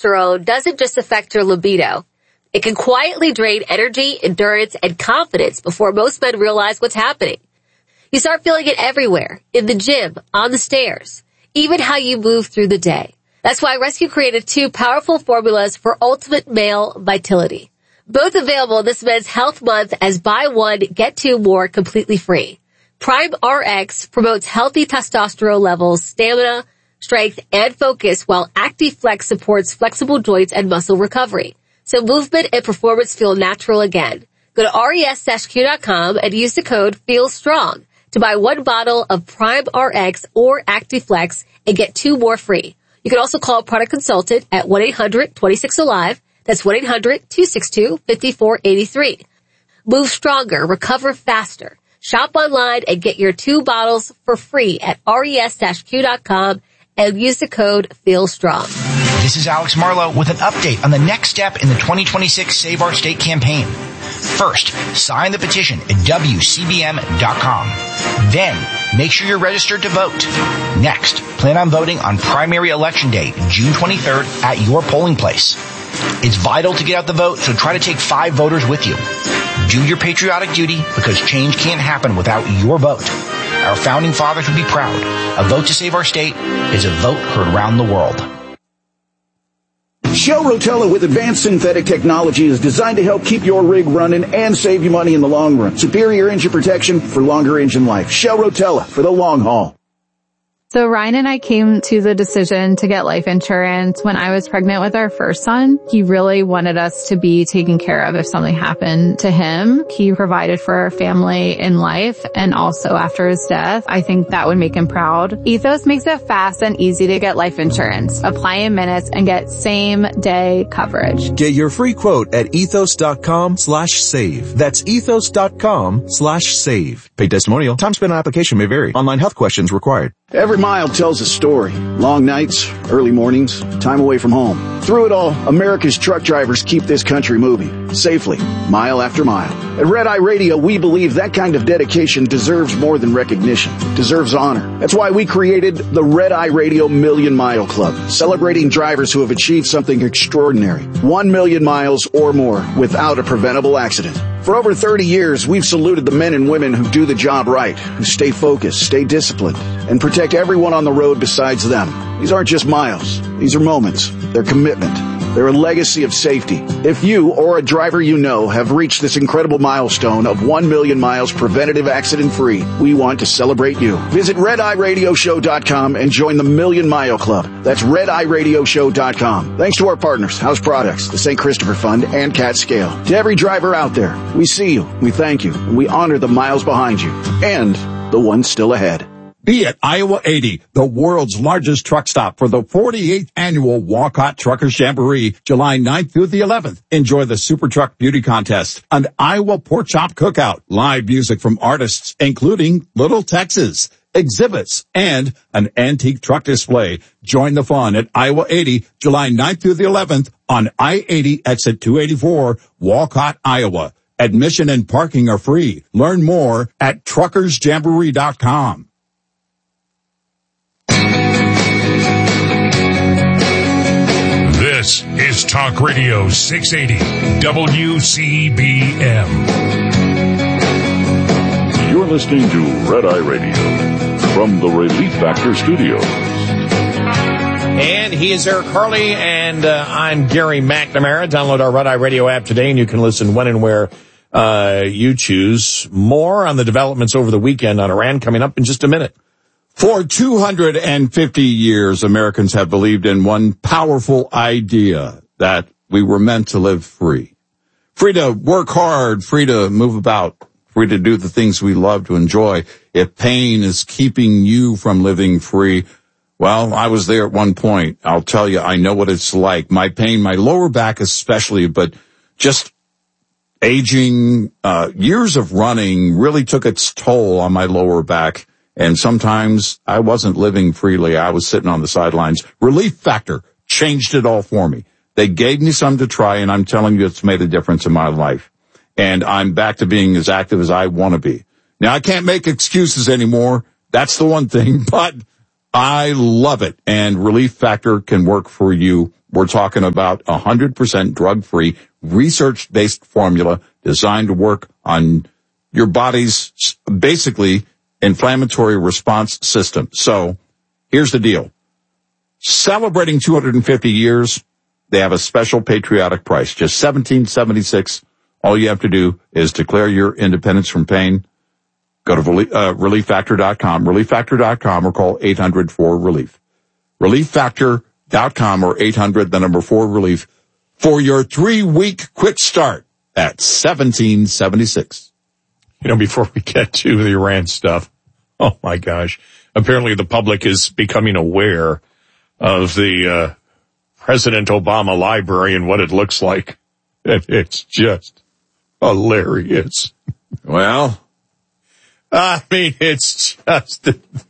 testosterone doesn't just affect your libido. It can quietly drain energy, endurance, and confidence before most men realize what's happening. You start feeling it everywhere, in the gym, on the stairs, even how you move through the day. That's why Rescue created 2 powerful formulas for ultimate male vitality. Both available this Men's Health Month as buy one, get 2 more completely free. Prime RX promotes healthy testosterone levels, stamina, strength, and focus, while ActiFlex supports flexible joints and muscle recovery. So movement and performance feel natural again. Go to res-q.com and use the code FEELSTRONG to buy 1 bottle of Prime RX or ActiFlex and get 2 more free. You can also call a product consultant at 1-800-26-ALIVE. That's 1-800-262-5483. Move stronger, recover faster. Shop online and get your 2 bottles for free at res-q.com and use the code FEELSTRONG. This is Alex Marlowe with an update on the next step in the 2026 Save Our State campaign. First, sign the petition at WCBM.com. Then, make sure you're registered to vote. Next, plan on voting on primary election day, June 23rd, at your polling place. It's vital to get out the vote, so try to take 5 voters with you. Do your patriotic duty, because change can't happen without your vote. Our founding fathers would be proud. A vote to save our state is a vote heard around the world. Shell Rotella with advanced synthetic technology is designed to help keep your rig running and save you money in the long run. Superior engine protection for longer engine life. Shell Rotella for the long haul. So Ryan and I came to the decision to get life insurance when I was pregnant with our first son. He really wanted us to be taken care of if something happened to him. He provided for our family in life and also after his death. I think that would make him proud. Ethos makes it fast and easy to get life insurance. Apply in minutes and get same-day coverage. Get your free quote at ethos.com/save. That's ethos.com/save. Paid testimonial. Time spent on application may vary. Online health questions required. Every mile tells a story. Long nights, early mornings, time away from home. Through it all, America's truck drivers keep this country moving, safely, mile after mile. At Red Eye Radio, we believe that kind of dedication deserves more than recognition. It deserves honor. That's why we created the Red Eye Radio Million Mile Club, celebrating drivers who have achieved something extraordinary. 1 million miles or more without a preventable accident. For over 30 years, we've saluted the men and women who do the job right, who stay focused, stay disciplined, and protect everyone on the road besides them. These aren't just miles. These are moments. They're commitment. They're a legacy of safety. If you or a driver you know have reached this incredible milestone of 1 million miles preventative accident-free, we want to celebrate you. Visit RedEyeRadioShow.com and join the Million Mile Club. That's RedEyeRadioShow.com. Thanks to our partners, House Products, the St. Christopher Fund, and Cat Scale. To every driver out there, we see you, we thank you, and we honor the miles behind you and the ones still ahead. Be at Iowa 80, the world's largest truck stop for the 48th annual Walcott Truckers Jamboree, July 9th through the 11th. Enjoy the Super Truck Beauty Contest, an Iowa Pork Chop Cookout, live music from artists including Little Texas, exhibits, and an antique truck display. Join the fun at Iowa 80, July 9th through the 11th on I-80 exit 284, Walcott, Iowa. Admission and parking are free. Learn more at truckersjamboree.com. This is Talk Radio 680 WCBM. You're listening to Red Eye Radio from the Relief Factor Studios. And he is Eric Harley, and I'm Gary McNamara. Download our Red Eye Radio app today, and you can listen when and where you choose. More on the developments over the weekend on Iran coming up in just a minute. For 250 years, Americans have believed in one powerful idea, that we were meant to live free. Free to work hard, free to move about, free to do the things we love to enjoy. If pain is keeping you from living free, well, I was there at one point. I'll tell you, I know what it's like. My pain, my lower back especially, but just aging, years of running really took its toll on my lower back. And sometimes I wasn't living freely. I was sitting on the sidelines. Relief Factor changed it all for me. They gave me some to try, and I'm telling you, it's made a difference in my life. And I'm back to being as active as I want to be. Now, I can't make excuses anymore. That's the one thing, but I love it. And Relief Factor can work for you. We're talking about 100% drug-free, research-based formula designed to work on your body's basically inflammatory response system. So here's the deal. Celebrating 250 years, they have a special patriotic price, just $17.76. All you have to do is declare your independence from pain. Go to relieffactor.com, relieffactor.com, or call 800-4RELIEF. Relieffactor.com or 800-4RELIEF for your 3-week quick start at $17.76. You know, before we get to the Iran stuff, oh my gosh, apparently the public is becoming aware of the President Obama library and what it looks like. And it's just hilarious. Well, I mean, it's just,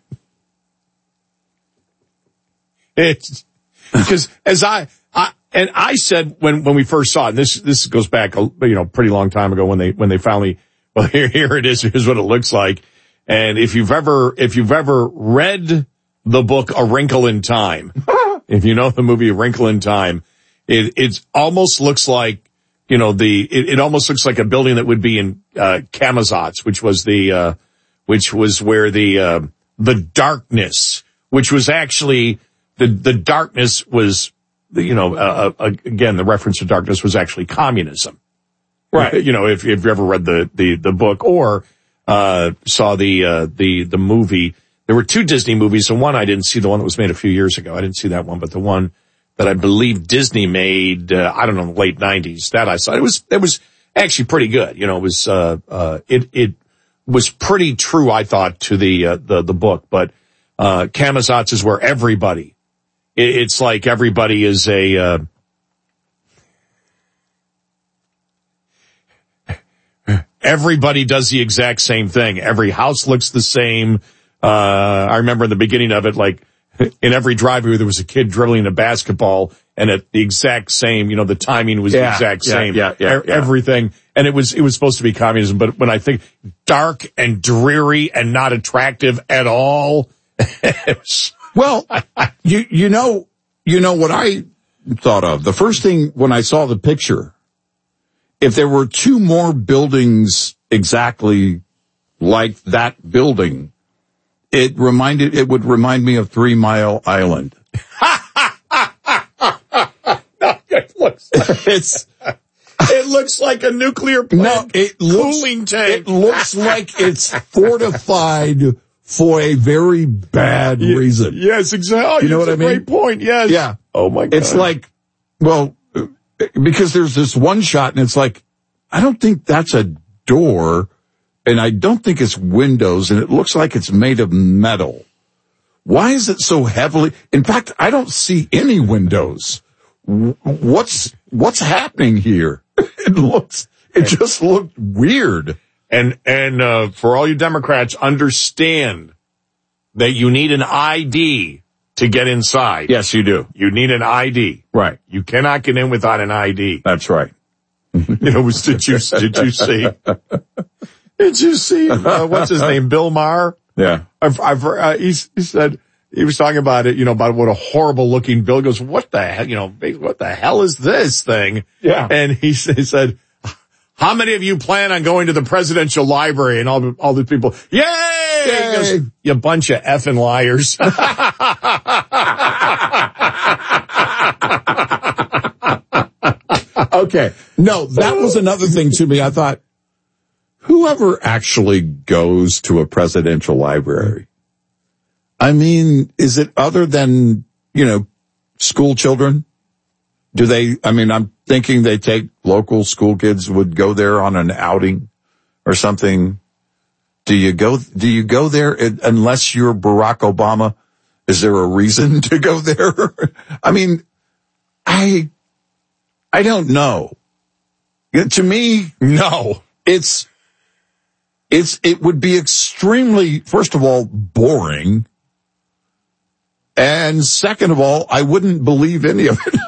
it's, because as I said when we first saw it, this goes back, pretty long time ago when they finally, well, here it is, here's what it looks like. And if you've ever read the book A Wrinkle in Time, if you know the movie A Wrinkle in Time, it almost looks like, it almost looks like a building that would be in Camazotz, which was where the darkness, which was actually the darkness was, again, the reference to darkness was actually communism. Right. If you've ever read the book or saw the movie. There were 2 Disney movies, and one I didn't see, the one that was made a few years ago. I didn't see that one, but the one that I believe Disney made, in the late 90s, that I saw. It was actually pretty good. It was pretty true, I thought, to the book, but Camazotz is where everybody, it's like everybody is everybody does the exact same thing. Every house looks the same. I remember in the beginning of it, like in every drive-thru, there was a kid dribbling a basketball, and at the exact same, the timing was the exact same. Everything. And it was supposed to be communism, but when I think dark and dreary and not attractive at all. Well, you know what I thought of? The first thing when I saw the picture, if there were 2 more buildings exactly like that building, it would remind me of 3 Mile Island. It looks like a nuclear plant cooling tank. It looks like it's fortified for a very bad reason. Yes, exactly. You know what I mean? Great point. Yes. Yeah. Oh my God. It's like, well, because there's this one shot and it's like, I don't think that's a door. And I don't think it's windows, and it looks like it's made of metal. Why is it so heavily? In fact, I don't see any windows. What's happening here? It just looked weird. And for all you Democrats, understand that you need an ID to get inside. Yes, you do. You need an ID. Right. You cannot get in without an ID. That's right. Did you see? Did you see, what's his name, Bill Maher? Yeah. He said, he was talking about it, about what a horrible looking bill. He goes, what the hell, what the hell is this thing? Yeah. And he said, how many of you plan on going to the presidential library? And all the people, yay! He goes, you bunch of effing liars. Okay. No, that was another thing to me. I thought, whoever actually goes to a presidential library, I mean, is it other than, school children? I'm thinking they take local school kids would go there on an outing or something. Do you go there unless you're Barack Obama? Is there a reason to go there? I mean, I don't know. To me, no, it would be extremely, first of all, boring. And second of all, I wouldn't believe any of it.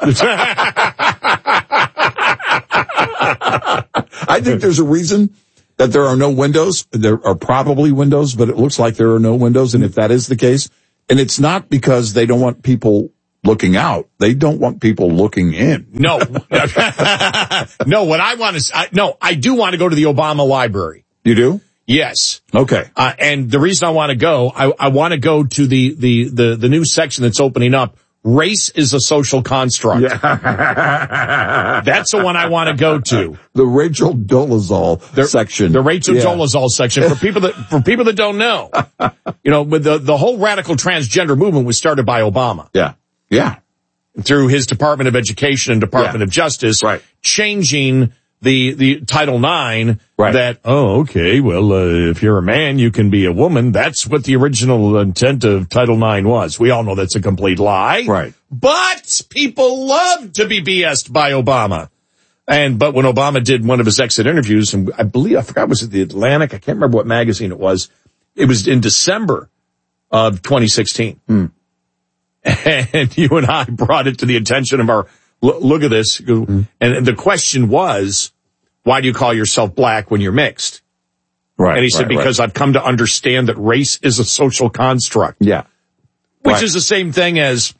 I think there's a reason that there are no windows. There are probably windows, but it looks like there are no windows. And if that is the case, And it's not because they don't want people looking out. They don't want people looking in. No. No, what I want is, I do want to go to the Obama library. You do? Yes. Okay. And the reason I want to go, I want to go to the new section that's opening up. Race is a social construct. Yeah. That's the one I want to go to. The Rachel Dolezal section. The Rachel Dolezal section. For people that don't know, with the whole radical transgender movement was started by Obama. Yeah. Yeah. Through his Department of Education and Department of Justice. Right. Changing the Title IX. Right. That, if you're a man, you can be a woman. That's what the original intent of Title IX was. We all know that's a complete lie. Right. But people love to be BS'd by Obama. But when Obama did one of his exit interviews, and I forgot, was it The Atlantic? I can't remember what magazine it was. It was in December of 2016. And you and I brought it to the attention of our, look at this. And the question was, why do you call yourself black when you're mixed? Right. And he said, because I've come to understand that race is a social construct. Yeah. Which is the same thing as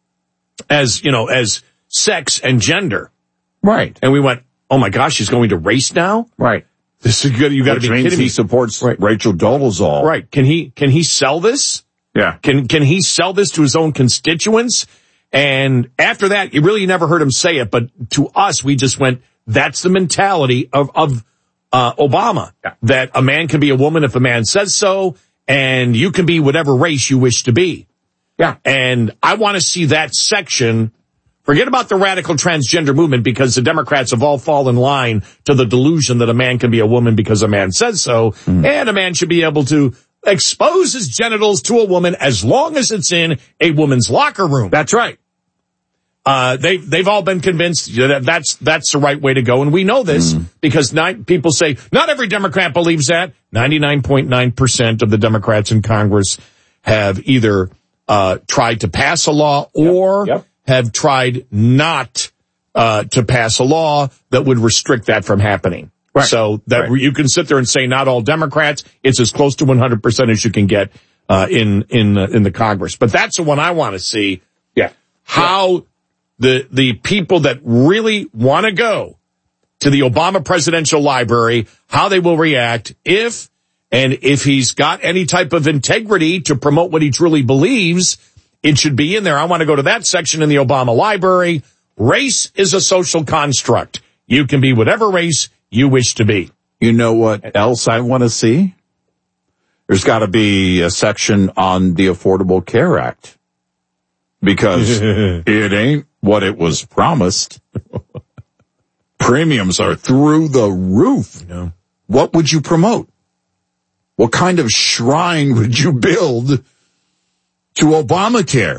sex and gender. Right. And we went, oh my gosh, he's going to race now? Right. This is good. You got to be kidding me. He supports Rachel Dolezal. Right. Can he sell this? Yeah. Can he sell this to his own constituents? And after that, you really never heard him say it, but to us, we just went, that's the mentality of Obama, that a man can be a woman if a man says so, and you can be whatever race you wish to be. Yeah. And I want to see that section. Forget about the radical transgender movement, because the Democrats have all fallen in line to the delusion that a man can be a woman because a man says so, and a man should be able to expose his genitals to a woman as long as it's in a woman's locker room. That's right. They've all been convinced that that's the right way to go. And we know this because people say, not every Democrat believes that. 99.9% of the Democrats in Congress have either tried to pass a law or have tried not to pass a law that would restrict that from happening. Right. So that you can sit there and say not all Democrats. It's as close to 100% as you can get in the Congress. But that's the one I want to see. Yeah. How the people that really want to go to the Obama Presidential Library, how they will react if he's got any type of integrity to promote what he truly believes. It should be in there. I want to go to that section in the Obama Library. Race is a social construct. You can be whatever race you wish to be. You know what else I want to see? There's got to be a section on the Affordable Care Act, because it ain't what it was promised. Premiums are through the roof. What would you promote? What kind of shrine would you build to Obamacare?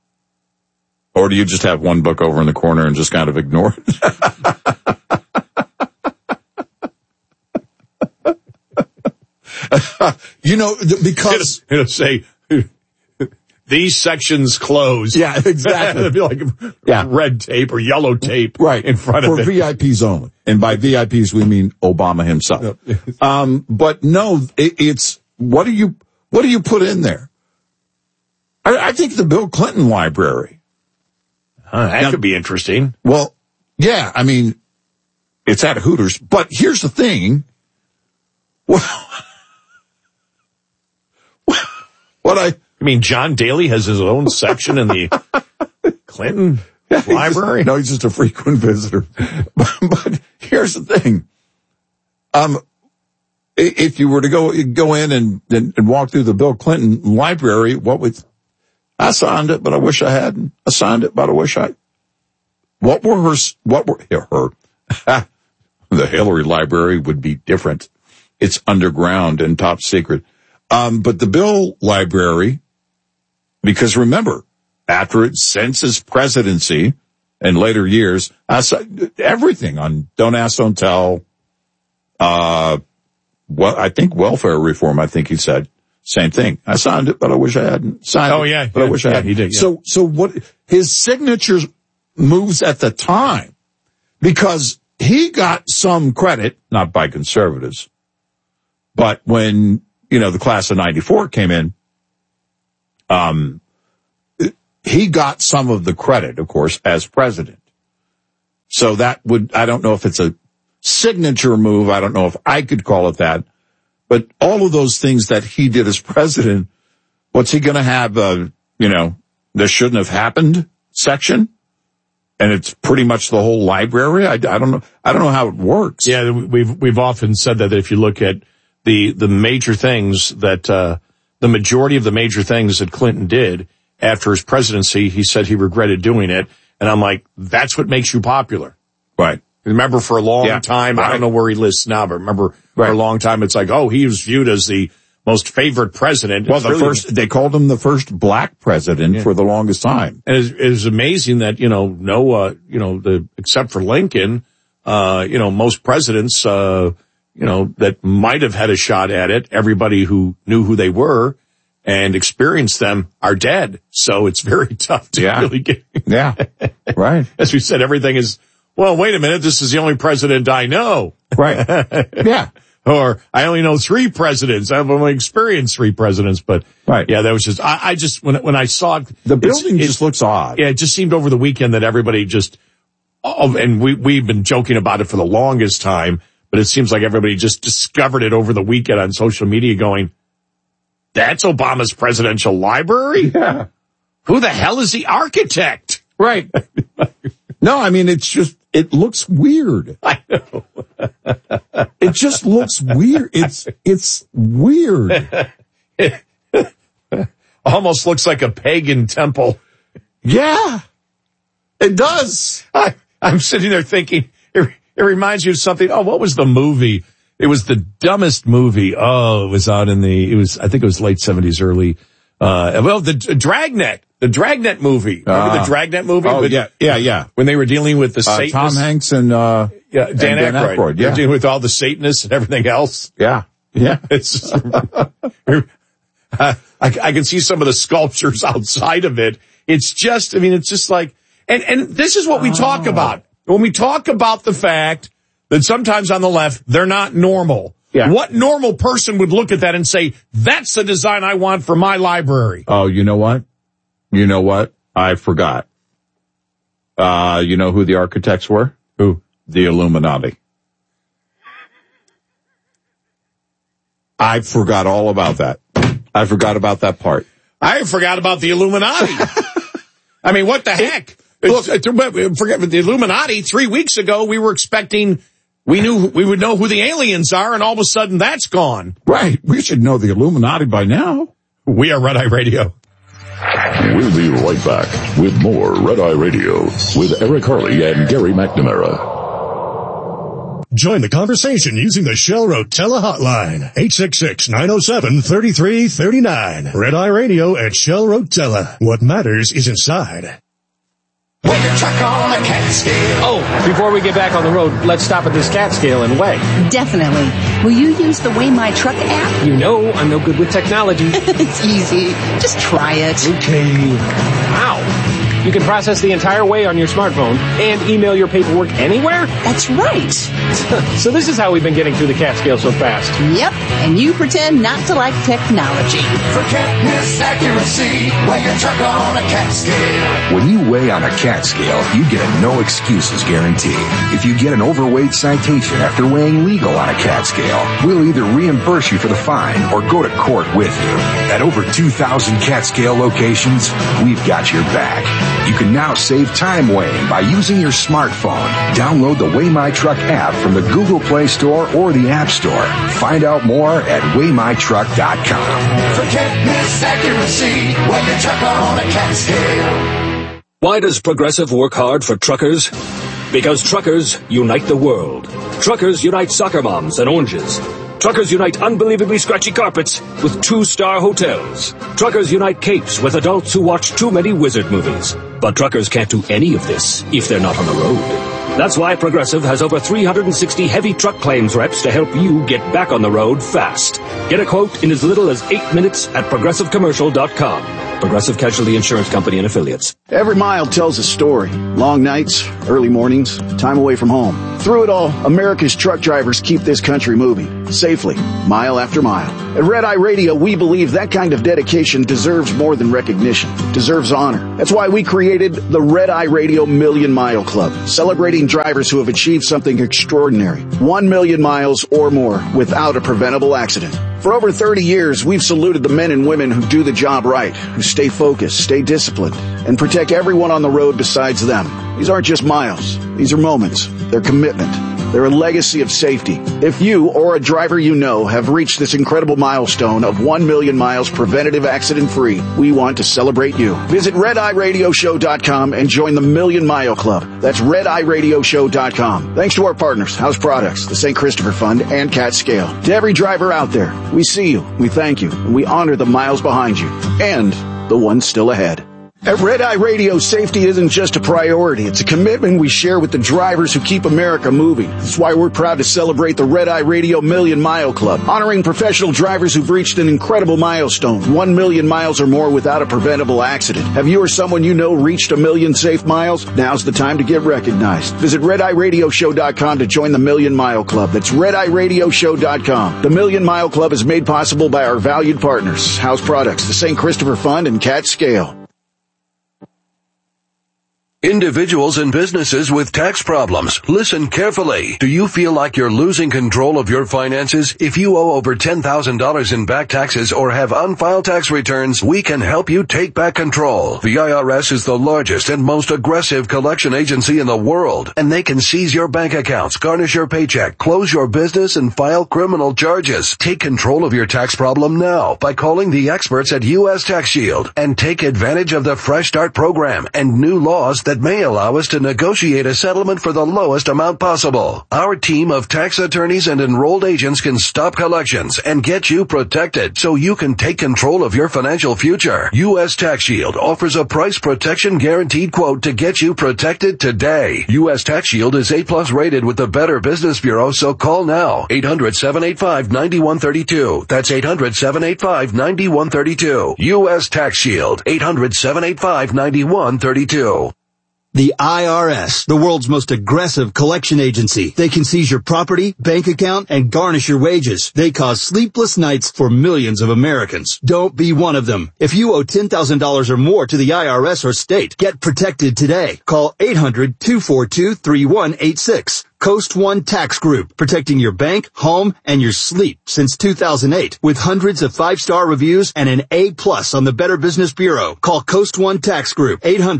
Or do you just have one book over in the corner and just kind of ignore it? Because it'll say these sections close. Yeah, exactly. It'll be like red tape or yellow tape in front of it. For VIPs only. And by VIPs, we mean Obama himself. But no, it's, what do you put in there? I think the Bill Clinton Library. That could be interesting. Well, yeah, I mean, it's at Hooters, but here's the thing. You mean John Daly has his own section in the Clinton library? No, he's just a frequent visitor. But here's the thing. If you were to go in and walk through the Bill Clinton library, I signed it, but I wish I hadn't. I signed it, but I wish I. The Hillary library would be different. It's underground and top secret. But the Bill library, because remember, since his presidency and later years, I saw everything on Don't Ask, Don't Tell. I think welfare reform, I think he said. Same thing. I signed it, but I wish I hadn't signed it. Oh, yeah. But I wish I hadn't. He did. Yeah. So what his signature moves at the time, because he got some credit, not by conservatives, but when, the class of 94 came in, he got some of the credit, of course, as president. So I don't know if it's a signature move. I don't know if I could call it that. But all of those things that he did as president, what's he going to have, this shouldn't have happened section? And it's pretty much the whole library. I don't know. I don't know how it works. Yeah, we've often said that if you look at the major things that, the majority of the major things that Clinton did after his presidency, he said he regretted doing it. And I'm like, that's what makes you popular. Right. Remember for a long time, I don't know where he lists now, but remember for a long time, it's like, oh, he was viewed as the most favorite president. Well, they called him the first black president for the longest time. And it was amazing that, except for Lincoln, most presidents, that might have had a shot at it, everybody who knew who they were and experienced them are dead. So it's very tough to really get. Yeah. Right. As we said, everything is, well, wait a minute, this is the only president I know. Right. Yeah. Or I only know 3 presidents. I've only experienced 3 presidents, but yeah, that was just, I just, when I saw it. The building just looks odd. Yeah, it just seemed over the weekend that everybody just, and we've been joking about it for the longest time, but it seems like everybody just discovered it over the weekend on social media going, that's Obama's presidential library? Yeah. Who the hell is the architect? Right. No, I mean, it looks weird. I know. It just looks weird. It's weird. It almost looks like a pagan temple. Yeah, it does. I'm sitting there thinking, it reminds you of something. Oh, what was the movie? It was the dumbest movie. Oh, it was out I think it was late 70s, early, the Dragnet. The Dragnet movie. Remember the Dragnet movie? Oh, yeah. When they were dealing with the Satanists. Tom Hanks and Dan Aykroyd. Yeah. Dealing with all the Satanists and everything else. Yeah. Yeah. It's just, I can see some of the sculptures outside of it. It's just like, and this is what we talk about. When we talk about the fact that sometimes on the left, they're not normal. Yeah. What normal person would look at that and say, that's the design I want for my library? Oh, you know what? I forgot. You know who the architects were? Who? The Illuminati. I forgot all about that. I forgot about that part. I forgot about the Illuminati. I mean, what the heck? Forget the Illuminati. 3 weeks ago, we were expecting, we would know who the aliens are, and all of a sudden that's gone. Right. We should know the Illuminati by now. We are Red Eye Radio. We'll be right back with more Red Eye Radio with Eric Harley and Gary McNamara. Join the conversation using the Shell Rotella hotline, 866-907-3339. Red Eye Radio at Shell Rotella. What matters is inside. Weigh your truck on a cat scale. Oh, before we get back on the road, let's stop at this cat scale and weigh. Definitely. Will you use the Weigh My Truck app? You know I'm no good with technology. It's easy. Just try it. Okay. Wow. You can process the entire weigh on your smartphone and email your paperwork anywhere? That's right. So this is how we've been getting through the cat scale so fast. Yep. And you pretend not to like technology. Forget this accuracy. Weigh your truck on a cat scale. When you weigh on a cat scale, you get a no excuses guarantee. If you get an overweight citation after weighing legal on a cat scale, we'll either reimburse you for the fine or go to court with you. At over 2,000 cat scale locations, we've got your back. You can now save time weighing by using your smartphone. Download the Weigh My Truck app from the Google Play Store or the App Store. Find out more at WeighMyTruck.com. Forget this accuracy. Weigh your truck on a cat scale. Why does Progressive work hard for truckers? Because truckers unite the world. Truckers unite soccer moms and oranges. Truckers unite unbelievably scratchy carpets with 2-star hotels. Truckers unite capes with adults who watch too many wizard movies. But truckers can't do any of this if they're not on the road. That's why Progressive has over 360 heavy truck claims reps to help you get back on the road fast. Get a quote in as little as 8 minutes at ProgressiveCommercial.com. Progressive Casualty Insurance Company and Affiliates. Every mile tells a story. Long nights, early mornings, time away from home. Through it all, America's truck drivers keep this country moving, safely, mile after mile. At Red Eye Radio, we believe that kind of dedication deserves more than recognition. It deserves honor. That's why we created the Red Eye Radio Million Mile Club, celebrating drivers who have achieved something extraordinary. 1 million miles or more without a preventable accident. For over 30 years, we've saluted the men and women who do the job right, who stay focused, stay disciplined, and protect everyone on the road besides them. These aren't just miles. These are moments. They're commitment. They're a legacy of safety. If you or a driver you know have reached this incredible milestone of 1 million miles preventative accident-free, we want to celebrate you. Visit RedEyeRadioShow.com and join the Million Mile Club. That's RedEyeRadioShow.com. Thanks to our partners, House Products, the St. Christopher Fund, and Cat Scale. To every driver out there, we see you, we thank you, and we honor the miles behind you and the ones still ahead. At Red Eye Radio, safety isn't just a priority. It's a commitment we share with the drivers who keep America moving. That's why we're proud to celebrate the Red Eye Radio Million Mile Club, honoring professional drivers who've reached an incredible milestone, 1 million miles or more without a preventable accident. Have you or someone you know reached 1 million safe miles? Now's the time to get recognized. Visit RedEyeRadioShow.com to join the Million Mile Club. That's RedEyeRadioShow.com. The Million Mile Club is made possible by our valued partners, House Products, the St. Christopher Fund, and Cat Scale. Individuals and businesses with tax problems, listen carefully. Do you feel like you're losing control of your finances? If you owe over $10,000 in back taxes or have unfiled tax returns, we can help you take back control. The IRS is the largest and most aggressive collection agency in the world, and they can seize your bank accounts, garnish your paycheck, close your business, and file criminal charges. Take control of your tax problem now by calling the experts at U.S. Tax Shield and take advantage of the Fresh Start program and new laws that may allow us to negotiate a settlement for the lowest amount possible. Our team of tax attorneys and enrolled agents can stop collections and get you protected so you can take control of your financial future. U.S. Tax Shield offers a price protection guaranteed quote to get you protected today. U.S. Tax Shield is A+ rated with the Better Business Bureau, so call now. 800-785-9132. That's 800-785-9132. U.S. Tax Shield. 800-785-9132. The IRS, the world's most aggressive collection agency. They can seize your property, bank account, and garnish your wages. They cause sleepless nights for millions of Americans. Don't be one of them. If you owe $10,000 or more to the IRS or state, get protected today. Call 800-242-3186. Coast One Tax Group, protecting your bank, home, and your sleep since 2008 with hundreds of 5-star reviews and an A+ on the Better Business Bureau. Call Coast One Tax Group,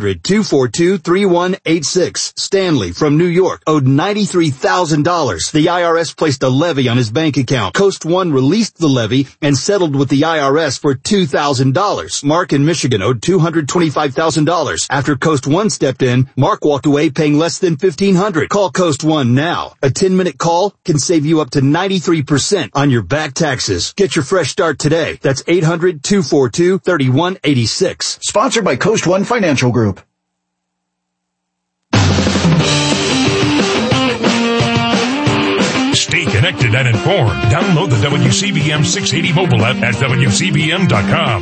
800-242-3186. Stanley from New York owed $93,000. The IRS placed a levy on his bank account. Coast One released the levy and settled with the IRS for $2,000. Mark in Michigan owed $225,000. After Coast One stepped in, Mark walked away paying less than $1,500. Call Coast One now. A 10-minute call can save you up to 93% on your back taxes. Get your fresh start today. That's 800-242-3186. Sponsored by Coast One Financial Group. Stay connected and informed. Download the WCBM 680 mobile app at WCBM.com.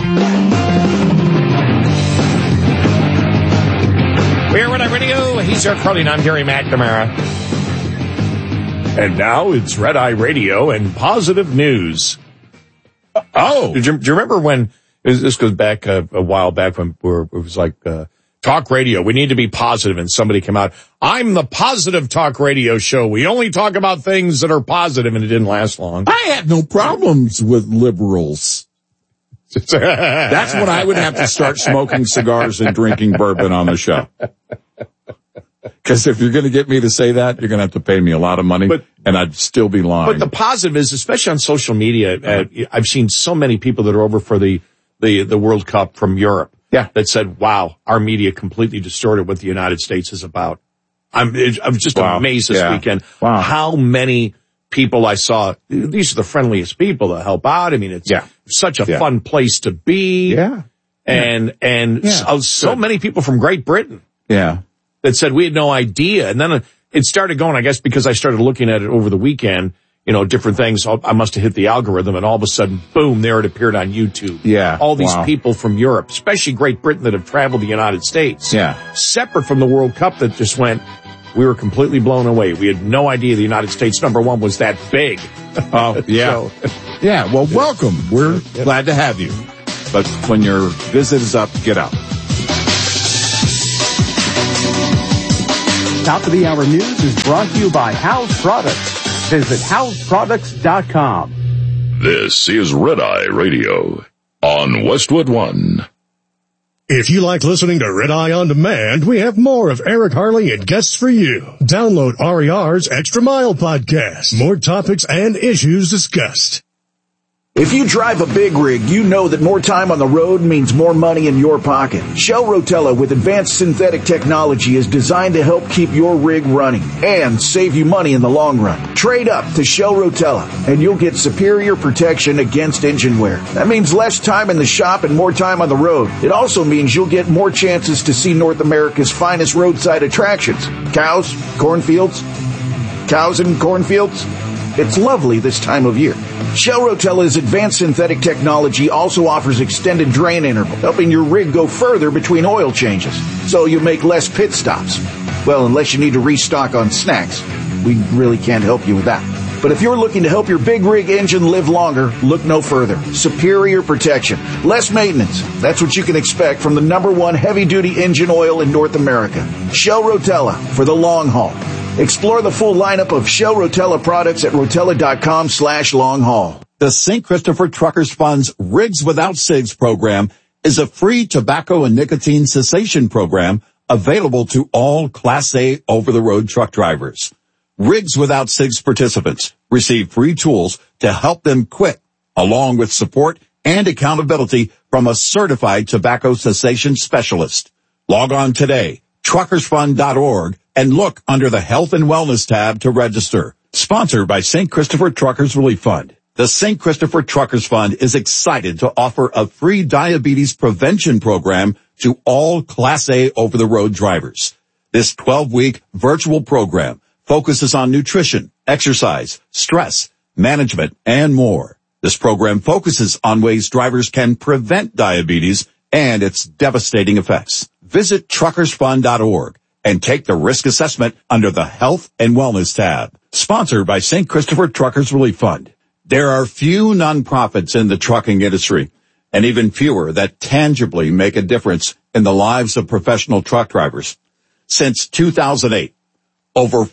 We're Red Eye Radio. He's Eric Carly, and I'm Gary McNamara. And now it's Red Eye Radio and positive news. Oh, do you remember when this goes back a while back when it was like talk radio? We need to be positive, and somebody came out. I'm the positive talk radio show. We only talk about things that are positive, and it didn't last long. I had no problems with liberals. That's when I would have to start smoking cigars and drinking bourbon on the show. Because if you're going to get me to say that, you're going to have to pay me a lot of money, and I'd still be lying. But the positive is, especially on social media, I've seen so many people that are over for the World Cup from Europe that said, wow, our media completely distorted what the United States is about. I was just amazed this weekend how many people I saw. These are the friendliest people that help out. I mean, it's such a fun place to be. And so many people from Great Britain. That said we had no idea. And then it started going, I guess, because I started looking at it over the weekend, different things. I must have hit the algorithm, and all of a sudden, boom, there it appeared on YouTube. All these people from Europe, especially Great Britain, that have traveled the United States. Separate from the World Cup that just went, we were completely blown away. We had no idea the United States #1 was that big. Oh, yeah. Yeah, well, welcome. We're glad to have you. But when your visit is up, get out. Top of the Hour News is brought to you by House Products. Visit houseproducts.com. This is Red Eye Radio on Westwood One. If you like listening to Red Eye On Demand, we have more of Eric Harley and guests for you. Download RER's Extra Mile podcast. More topics and issues discussed. If you drive a big rig, you know that more time on the road means more money in your pocket. Shell Rotella with advanced synthetic technology is designed to help keep your rig running and save you money in the long run. Trade up to Shell Rotella and you'll get superior protection against engine wear. That means less time in the shop and more time on the road. It also means you'll get more chances to see North America's finest roadside attractions. Cows and cornfields. It's lovely this time of year. Shell Rotella's advanced synthetic technology also offers extended drain interval, helping your rig go further between oil changes, so you make less pit stops. Well, unless you need to restock on snacks. We really can't help you with that. But if you're looking to help your big rig engine live longer, look no further. Superior protection, less maintenance. That's what you can expect from the #1 heavy-duty engine oil in North America. Shell Rotella for the long haul. Explore the full lineup of Shell Rotella products at rotella.com/long-haul. The St. Christopher Truckers Fund's Rigs Without Cigs program is a free tobacco and nicotine cessation program available to all Class A over-the-road truck drivers. Rigs Without Cigs participants receive free tools to help them quit, along with support and accountability from a certified tobacco cessation specialist. Log on today, truckersfund.org, and look under the Health and Wellness tab to register. Sponsored by St. Christopher Truckers Relief Fund. The St. Christopher Truckers Fund is excited to offer a free diabetes prevention program to all Class A over-the-road drivers. This 12-week virtual program focuses on nutrition, exercise, stress, management, and more. This program focuses on ways drivers can prevent diabetes and its devastating effects. Visit truckersfund.org and take the risk assessment under the Health and Wellness tab. Sponsored by St. Christopher Truckers Relief Fund. There are few nonprofits in the trucking industry, and even fewer that tangibly make a difference in the lives of professional truck drivers. Since 2008, over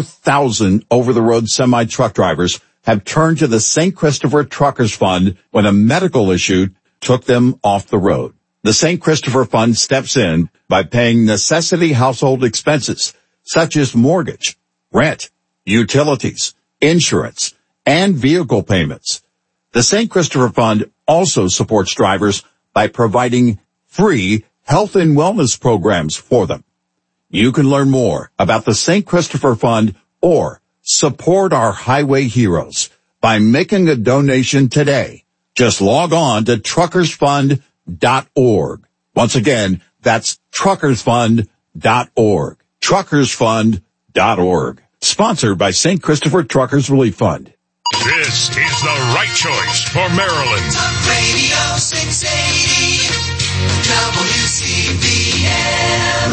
4,000 over-the-road semi-truck drivers have turned to the St. Christopher Truckers Fund when a medical issue took them off the road. The St. Christopher Fund steps in by paying necessity household expenses such as mortgage, rent, utilities, insurance, and vehicle payments. The St. Christopher Fund also supports drivers by providing free health and wellness programs for them. You can learn more about the St. Christopher Fund or support our highway heroes by making a donation today. Just log on to truckersfund.org. Once again, that's truckersfund.org. Truckersfund.org. Sponsored by St. Christopher Truckers Relief Fund. This is the right choice for Maryland. Talk Radio 680 WCBM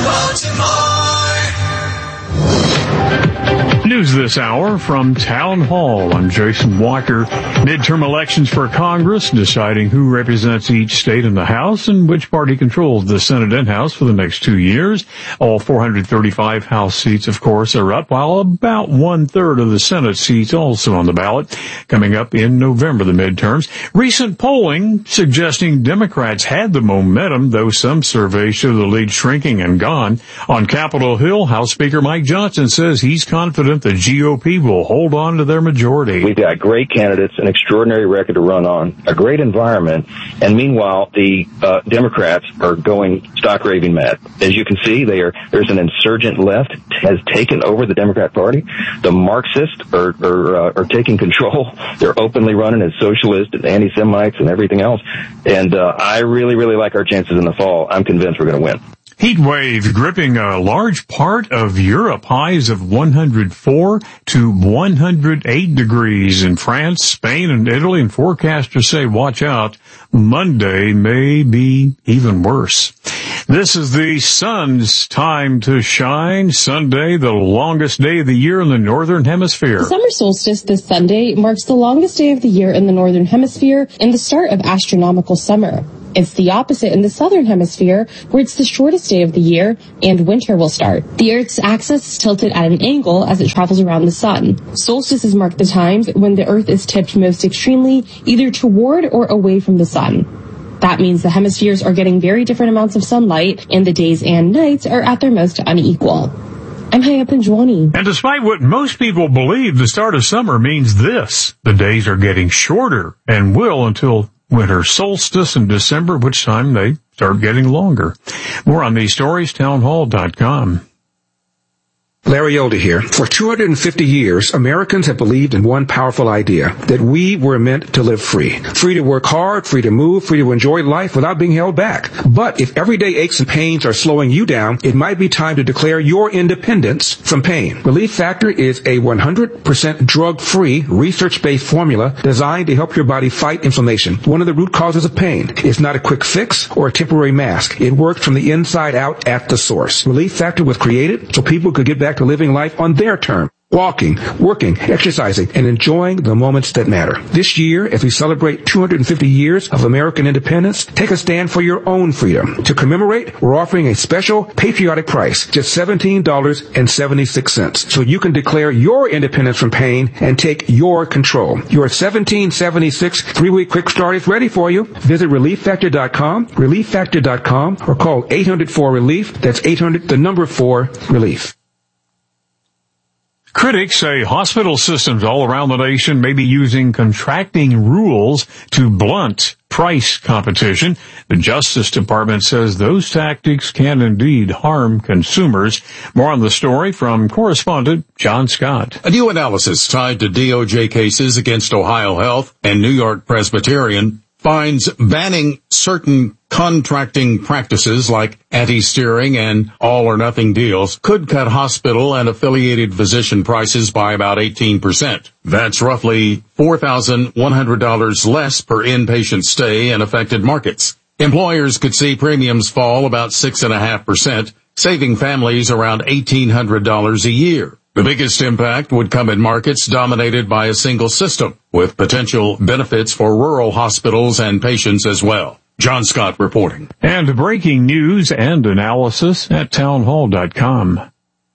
Baltimore. News this hour from Town Hall. I'm Jason Walker. Midterm elections for Congress, deciding who represents each state in the House and which party controls the Senate and House for the next 2 years. All 435 House seats, of course, are up, while about 1/3 of the Senate seats also on the ballot. Coming up in November, the midterms. Recent polling suggesting Democrats had the momentum, though some surveys show the lead shrinking and gone. On Capitol Hill, House Speaker Mike Johnson says he's confident the GOP will hold on to their majority. We've got great candidates, an extraordinary record to run on, a great environment, and meanwhile, the Democrats are going stock raving mad. As you can see, there's an insurgent left has taken over the Democrat Party. The Marxists are taking control. They're openly running as socialists and anti-Semites and everything else. And I really, really like our chances in the fall. I'm convinced we're going to win. Heat wave gripping a large part of Europe. Highs of 104 to 108 degrees in France, Spain, and Italy. And forecasters say, watch out, Monday may be even worse. This is the sun's time to shine. Sunday, the longest day of the year in the Northern Hemisphere. The summer solstice this Sunday marks the longest day of the year in the Northern Hemisphere and the start of astronomical summer. It's the opposite in the Southern Hemisphere, where it's the shortest day of the year and winter will start. The Earth's axis is tilted at an angle as it travels around the sun. Solstices mark the times when the Earth is tipped most extremely, either toward or away from the sun. That means the hemispheres are getting very different amounts of sunlight, and the days and nights are at their most unequal. I'm Haya Panjwani. And despite what most people believe, the start of summer means this. The days are getting shorter and will until winter solstice in December, which time they start getting longer. More on these stories, townhall.com. Larry Elder here. For 250 years, Americans have believed in one powerful idea, that we were meant to live free. Free to work hard, free to move, free to enjoy life without being held back. But if everyday aches and pains are slowing you down, it might be time to declare your independence from pain. Relief Factor is a 100% drug-free, research-based formula designed to help your body fight inflammation, one of the root causes of pain. It's not a quick fix or a temporary mask. It works from the inside out at the source. Relief Factor was created so people could get back to living life on their terms. Walking, working, exercising, and enjoying the moments that matter. This year, as we celebrate 250 years of American independence, take a stand for your own freedom. To commemorate, we're offering a special patriotic price, just $17.76, so you can declare your independence from pain and take your control. Your $17.76 3-week quick start is ready for you. Visit ReliefFactor.com, ReliefFactor.com, or call 800-4-RELIEF. That's 800-4-RELIEF. Critics say hospital systems all around the nation may be using contracting rules to blunt price competition. The Justice Department says those tactics can indeed harm consumers. More on the story from correspondent John Scott. A new analysis tied to DOJ cases against Ohio Health and New York Presbyterian finds banning certain contracting practices like anti-steering and all-or-nothing deals could cut hospital and affiliated physician prices by about 18%. That's roughly $4,100 less per inpatient stay in affected markets. Employers could see premiums fall about 6.5%, saving families around $1,800 a year. The biggest impact would come in markets dominated by a single system, with potential benefits for rural hospitals and patients as well. John Scott reporting. And breaking news and analysis at townhall.com.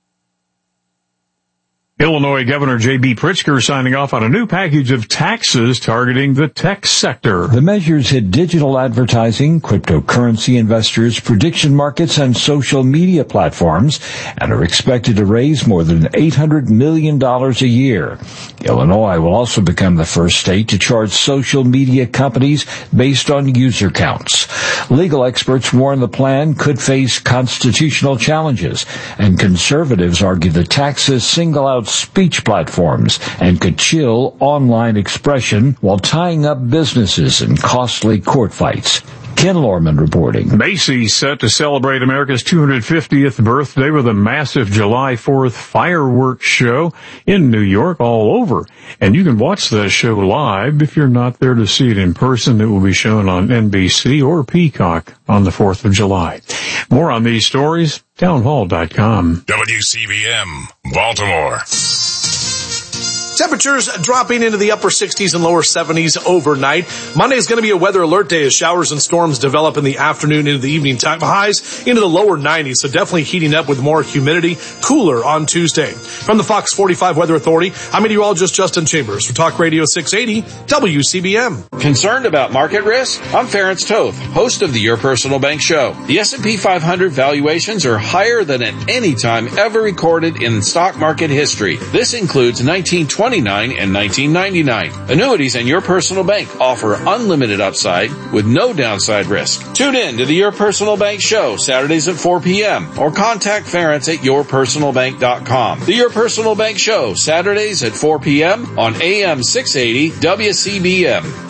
Illinois Governor J.B. Pritzker signing off on a new package of taxes targeting the tech sector. The measures hit digital advertising, cryptocurrency investors, prediction markets, and social media platforms, and are expected to raise more than $800 million a year. Illinois will also become the first state to charge social media companies based on user counts. Legal experts warn the plan could face constitutional challenges, and conservatives argue the taxes single out speech platforms and could chill online expression while tying up businesses in costly court fights. Ken Lorman reporting. Macy's set to celebrate America's 250th birthday with a massive July 4th fireworks show in New York all over. And you can watch the show live if you're not there to see it in person. It will be shown on NBC or Peacock on the 4th of July. More on these stories, townhall.com. WCBM, Baltimore. Temperatures dropping into the upper 60s and lower 70s overnight. Monday is going to be a weather alert day as showers and storms develop in the afternoon into the evening time. Highs into the lower 90s, so definitely heating up with more humidity. Cooler on Tuesday. From the Fox 45 Weather Authority, I'm meteorologist Justin Chambers for Talk Radio 680 WCBM. Concerned about market risk? I'm Ference Toth, host of the Your Personal Bank Show. The S&P 500 valuations are higher than at any time ever recorded in stock market history. This includes 1929 and 1999. Annuities and Your Personal Bank offer unlimited upside with no downside risk. Tune in to the Your Personal Bank Show Saturdays at 4 p.m. or contact Ference at yourpersonalbank.com. The Your Personal Bank Show Saturdays at 4 p.m. on AM 680 WCBM.